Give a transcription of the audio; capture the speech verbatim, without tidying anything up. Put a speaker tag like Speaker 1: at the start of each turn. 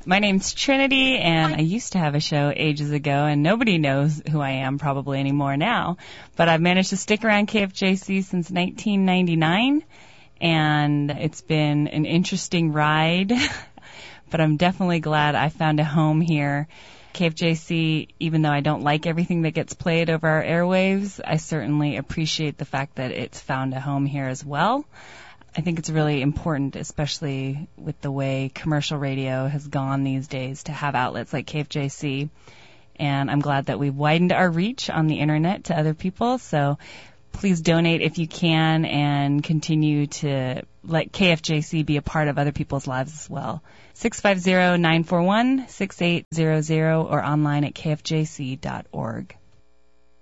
Speaker 1: My name's Trinity, and I used to have a show ages ago, and nobody knows who I am probably anymore now. But I've managed to stick around K F J C since nineteen ninety-nine, and it's been an interesting ride. But I'm definitely glad I found a home here. K F J C, even though I don't like everything that gets played over our airwaves, I certainly appreciate the fact that it's found a home here as well. I think it's really important, especially with the way commercial radio has gone these days, to have outlets like K F J C. And I'm glad that we've widened our reach on the internet to other people. So please donate if you can and continue to let K F J C be a part of other people's lives as well. six five zero, nine four one, six eight zero zero or online at k f j c dot org.